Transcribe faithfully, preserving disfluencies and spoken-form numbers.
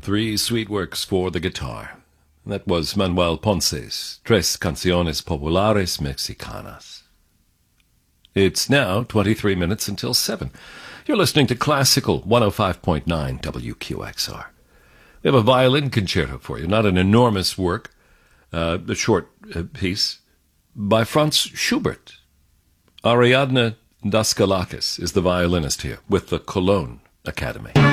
Three sweet works for the guitar. That was Manuel Ponce's Tres Canciones Populares Mexicanas. It's now twenty-three minutes until seven. You're listening to Classical one oh five point nine W Q X R. We have a violin concerto for you, not an enormous work, uh, a short uh, piece, by Franz Schubert. Ariadne Daskalakis is the violinist here with the Cologne Academy.